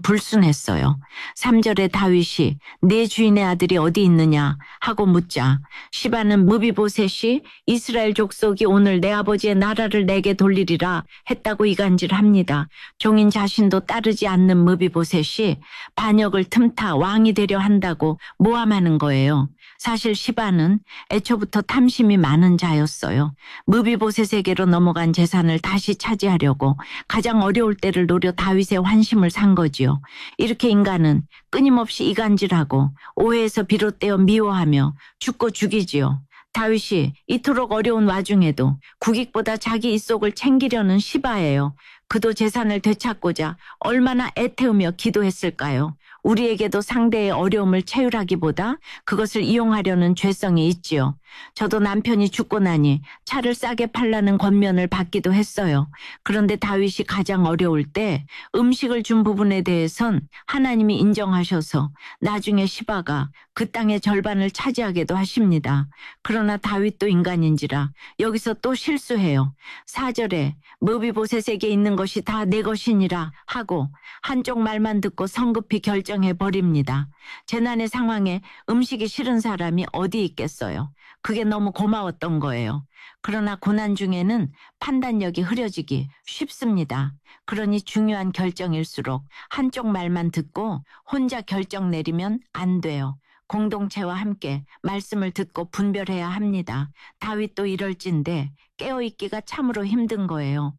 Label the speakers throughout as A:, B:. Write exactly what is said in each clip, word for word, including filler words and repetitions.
A: 불순했어요. 삼 절에 다윗이 내 주인의 아들이 어디 있느냐 하고 묻자 시바는 무비보셋이 이스라엘 족속이 오늘 내 아버지의 나라를 내게 돌리리라 했다고 이간질합니다. 종인 자신도 따르지 않는 무비보셋이 반역을 틈타 왕이 되려 한다고 모함하는 거예요. 사실 시바는 애초부터 탐심이 많은 자였어요. 무비보셋에게로 넘어간 재산을 다시 차지하려고 가장 어려울 때를 노려 다윗의 환심을 산 거지요. 이렇게 인간은 끊임없이 이간질하고 오해에서 비롯되어 미워하며 죽고 죽이지요. 다윗이 이토록 어려운 와중에도 국익보다 자기 이속을 챙기려는 시바예요. 그도 재산을 되찾고자 얼마나 애태우며 기도했을까요? 우리에게도 상대의 어려움을 채울하기보다 그것을 이용하려는 죄성이 있지요. 저도 남편이 죽고 나니 차를 싸게 팔라는 권면을 받기도 했어요. 그런데 다윗이 가장 어려울 때 음식을 준 부분에 대해선 하나님이 인정하셔서 나중에 시바가 그 땅의 절반을 차지하게도 하십니다. 그러나 다윗도 인간인지라 여기서 또 실수해요. 사 절에 무비보셋에게 있는 것이 다 내 것이니라 하고 한쪽 말만 듣고 성급히 결정해버립니다. 재난의 상황에 음식이 싫은 사람이 어디 있겠어요. 그게 너무 고마웠던 거예요. 그러나 고난 중에는 판단력이 흐려지기 쉽습니다. 그러니 중요한 결정일수록 한쪽 말만 듣고 혼자 결정 내리면 안 돼요. 공동체와 함께 말씀을 듣고 분별해야 합니다. 다윗도 이럴진데 깨어있기가 참으로 힘든 거예요.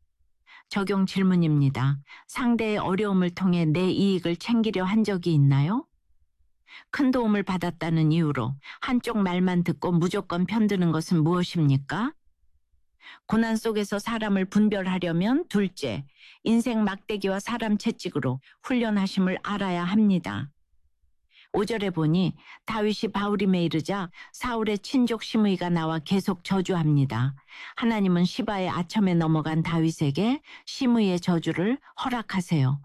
A: 적용 질문입니다. 상대의 어려움을 통해 내 이익을 챙기려 한 적이 있나요? 큰 도움을 받았다는 이유로 한쪽 말만 듣고 무조건 편드는 것은 무엇입니까? 고난 속에서 사람을 분별하려면 둘째, 인생 막대기와 사람 채찍으로 훈련하심을 알아야 합니다. 오 절에 보니 다윗이 바후림에 이르자 사울의 친족 시므이가 나와 계속 저주합니다. 하나님은 시바의 아첨에 넘어간 다윗에게 시므이의 저주를 허락하세요.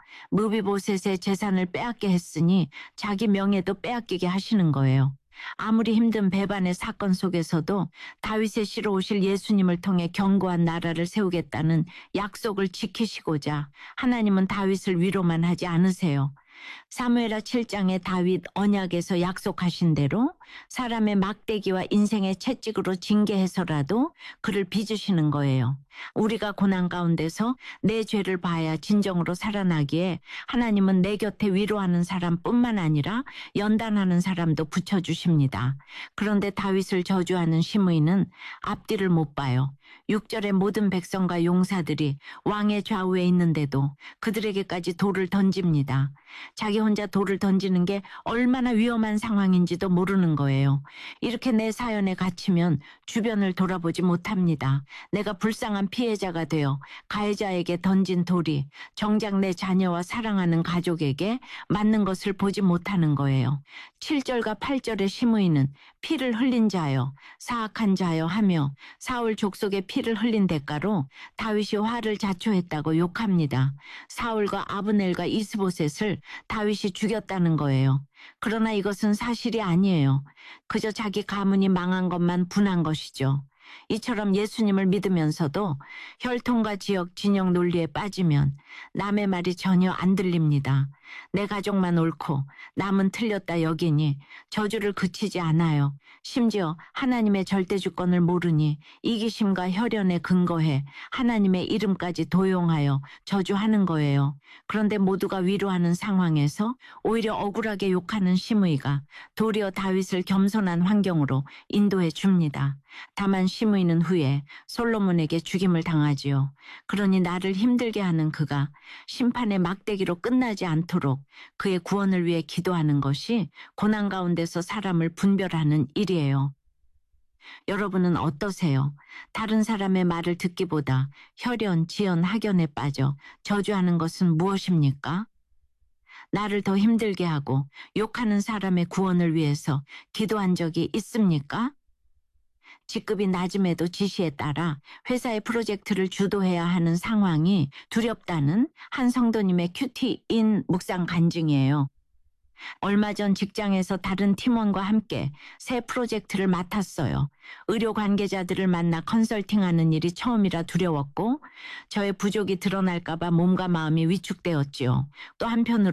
A: 무비보셋의 재산을 빼앗게 했으니 자기 명예도 빼앗기게 하시는 거예요. 아무리 힘든 배반의 사건 속에서도 다윗의 씨로 오실 예수님을 통해 견고한 나라를 세우겠다는 약속을 지키시고자 하나님은 다윗을 위로만 하지 않으세요. 사무엘하 칠 장의 다윗 언약에서 약속하신 대로 사람의 막대기와 인생의 채찍으로 징계해서라도 그를 빚으시는 거예요. 우리가 고난 가운데서 내 죄를 봐야 진정으로 살아나기에 하나님은 내 곁에 위로하는 사람뿐만 아니라 연단하는 사람도 붙여주십니다. 그런데 다윗을 저주하는 시므이는 앞뒤를 못 봐요. 육 절에 모든 백성과 용사들이 왕의 좌우에 있는데도 그들에게까지 돌을 던집니다. 자기 혼자 돌을 던지는 게 얼마나 위험한 상황인지도 모르는 거예요. 이렇게 내 사연에 갇히면 주변을 돌아보지 못합니다. 내가 불쌍한 피해자가 되어 가해자에게 던진 돌이 정작 내 자녀와 사랑하는 가족에게 맞는 것을 보지 못하는 거예요. 칠 절과 팔 절의 시므이는 피를 흘린 자여 사악한 자여 하며 사울 족속의 피를 흘린 대가로 다윗이 화를 자초했다고 욕합니다. 사울과 아브넬과 이스보셋을 다윗이 죽였다는 거예요. 그러나 이것은 사실이 아니에요. 그저 자기 가문이 망한 것만 분한 것이죠. 이처럼 예수님을 믿으면서도 혈통과 지역, 진영 논리에 빠지면 남의 말이 전혀 안 들립니다. 내 가족만 옳고 남은 틀렸다 여기니 저주를 그치지 않아요. 심지어 하나님의 절대주권을 모르니 이기심과 혈연에 근거해 하나님의 이름까지 도용하여 저주하는 거예요. 그런데 모두가 위로하는 상황에서 오히려 억울하게 욕하는 시므이가 도리어 다윗을 겸손한 환경으로 인도해 줍니다. 다만 시므이는 후에 솔로몬에게 죽임을 당하지요. 그러니 나를 힘들게 하는 그가 심판의 막대기로 끝나지 않도록 그의 구원을 위해 기도하는 것이 고난 가운데서 사람을 분별하는 일이에요. 여러분은 어떠세요? 다른 사람의 말을 듣기보다 혈연, 지연, 학연에 빠져 저주하는 것은 무엇입니까? 나를 더 힘들게 하고 욕하는 사람의 구원을 위해서 기도한 적이 있습니까? 직급이 낮음에도 지시에 따라 회사의 프로젝트를 주도해야 하는 상황이 두렵다는 한 성도님의 큐티인 묵상 간증이에요. 얼마 전 직장에서 다른 팀원과 함께 새 프로젝트를 맡았어요. 의료 관계자들을 만나 컨설팅하는 일이 처음이라 두려웠고 저의 부족이 드러날까 봐 몸과 마음이 위축되었지요. 또 한편으로